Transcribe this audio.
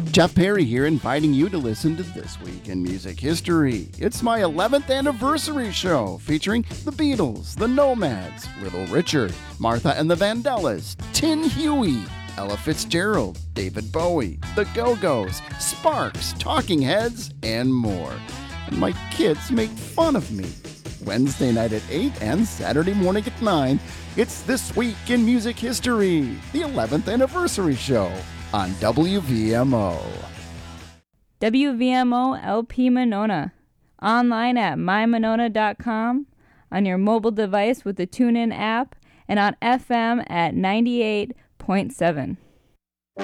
Jeff Perry here, inviting you to listen to This Week in Music History. It's my 11th anniversary show featuring the Beatles, the Nomads, Little Richard, Martha and the Vandellas, Tin Huey, Ella Fitzgerald, David Bowie, the Go-Go's, Sparks, Talking Heads, and more. And my kids make fun of me. Wednesday night at 8 and Saturday morning at 9, it's This Week in Music History, the 11th anniversary show on WVMO. WVMO LP Monona. Online at mymonona.com, on your mobile device with the TuneIn app, and on FM at 98.7.